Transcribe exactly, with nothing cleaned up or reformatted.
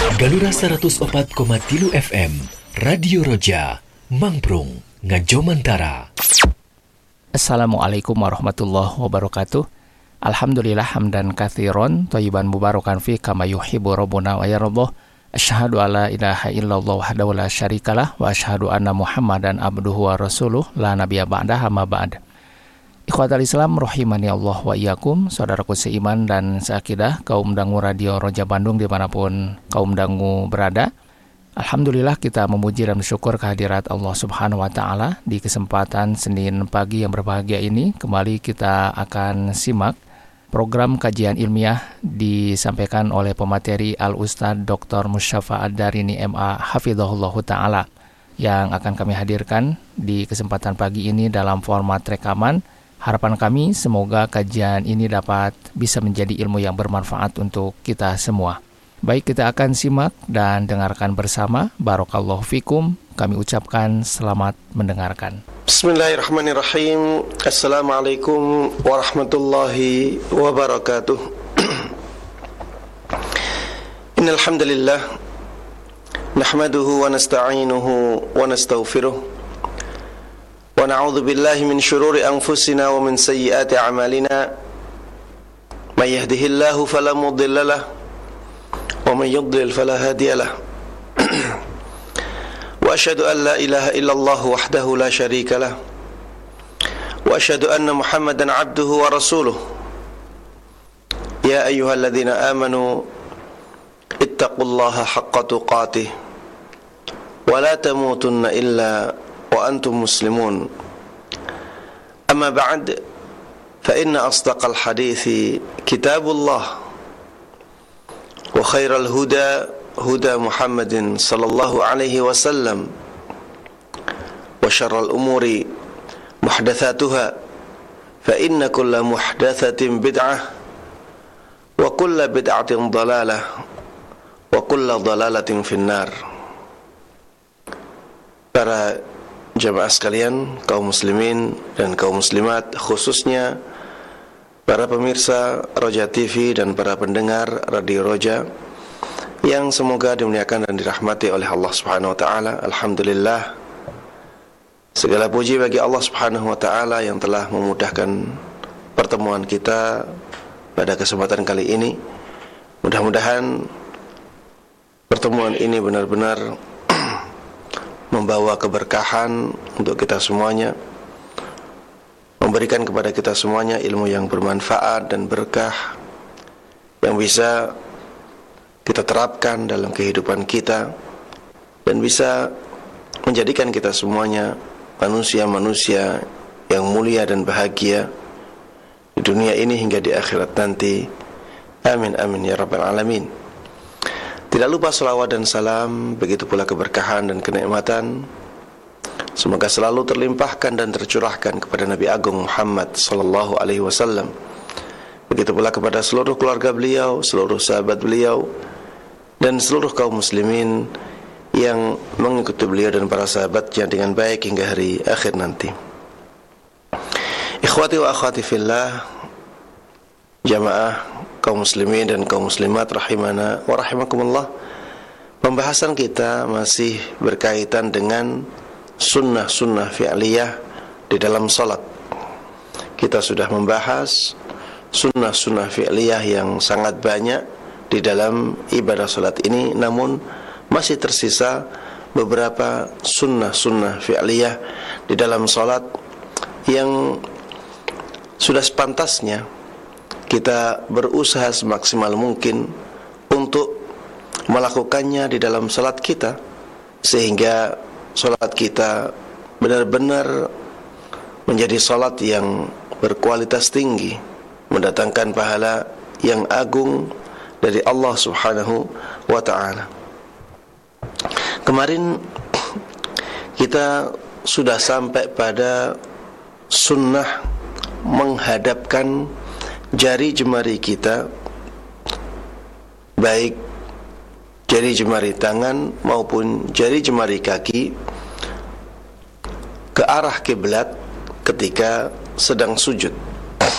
Galura seratus opat koma tilu F M Radio Roja Mangprung Ngajomantara. Assalamualaikum warahmatullahi wabarakatuh. Alhamdulillah hamdan katsiron thayyiban mubarakan fi kama yuhibbu rabbuna wa yardah. Asyhadu alla ilaha illallah wahdahu la syarikalah wa asyhadu anna Muhammadan abduhu wa rasuluh la nabiyya ba'dahu amma ba'd. Ikhwatal Islam rahimani Allah wa iyyakum, saudaraku seiman dan seakidah kaum dangu Radio Roja Bandung dimanapun kaum dangu berada. Alhamdulillah kita memuji dan bersyukur kehadirat Allah Subhanahu wa Ta'ala. Di kesempatan Senin pagi yang berbahagia ini, kembali kita akan simak program kajian ilmiah disampaikan oleh pemateri Al-Ustadz Doktor Musyafa Ad-Darini M A Hafizahullahu Ta'ala, yang akan kami hadirkan di kesempatan pagi ini dalam format rekaman. Harapan kami semoga kajian ini dapat bisa menjadi ilmu yang bermanfaat untuk kita semua. Baik, kita akan simak dan dengarkan bersama. Barakallahu fikum. Kami ucapkan selamat mendengarkan. Bismillahirrahmanirrahim. Assalamualaikum warahmatullahi wabarakatuh. Innal hamdalillah nahmaduhu wa nasta'inuhu wa nastaghfiruh. Wa na'udzu billahi min syururi anfusina wa min sayyiati a'malina. May yahdihillahu fala mudilla lahu wa may yudlil fala hadiya lahu. Wa asyhadu an la ilaha illallah wahdahu la syarika lahu. Wa asyhadu anna Muhammadan 'abduhu wa rasuluh. Ya ayyuhalladzina amanu ittaqullaha haqqa tuqatih wa la tamutunna illa wa antum muslimun. Amma ba'd, fa inna asdaqal hadithi kitabullah wa khairal huda huda Muhammadin sallallahu alaihi wasallam wa syarral umuri muhdatsatuha fa inna kulla muhdatsatin bid'ah wa kulla bid'atin dhalalah wa kulla dhalalatin finnar. Para jamaah sekalian, kaum muslimin dan kaum muslimat, khususnya para pemirsa Roja T V dan para pendengar Radio Roja yang semoga dimuliakan dan dirahmati oleh Allah Subhanahu wa Ta'ala. Alhamdulillah, segala puji bagi Allah Subhanahu wa Ta'ala yang telah memudahkan pertemuan kita pada kesempatan kali ini. Mudah-mudahan pertemuan ini benar-benar membawa keberkahan untuk kita semuanya, memberikan kepada kita semuanya ilmu yang bermanfaat dan berkah yang bisa kita terapkan dalam kehidupan kita dan bisa menjadikan kita semuanya manusia-manusia yang mulia dan bahagia di dunia ini hingga di akhirat nanti. Amin amin ya rabbal alamin. Tidak lupa salawat dan salam, begitu pula keberkahan dan kenikmatan semoga selalu terlimpahkan dan tercurahkan kepada Nabi Agung Muhammad sallallahu alaihi wasallam. Begitu pula kepada seluruh keluarga beliau, seluruh sahabat beliau, dan seluruh kaum muslimin yang mengikuti beliau dan para sahabatnya dengan baik hingga hari akhir nanti. Ikhwati wa akhwati fillah, jamaah kaum muslimin dan kaum muslimat rahimana wa rahimakumullah. Pembahasan kita masih berkaitan dengan sunnah-sunnah fi'liyah di dalam salat. Kita sudah membahas sunnah-sunnah fi'liyah yang sangat banyak di dalam ibadah salat ini, namun masih tersisa beberapa sunnah-sunnah fi'liyah di dalam salat yang sudah sepantasnya kita berusaha semaksimal mungkin untuk melakukannya di dalam salat kita, sehingga salat kita benar-benar menjadi salat yang berkualitas tinggi, mendatangkan pahala yang agung dari Allah Subhanahu wa Ta'ala. Kemarin kita sudah sampai pada sunnah menghadapkan jari jemari kita, baik jari jemari tangan maupun jari jemari kaki, ke arah kiblat ketika sedang sujud.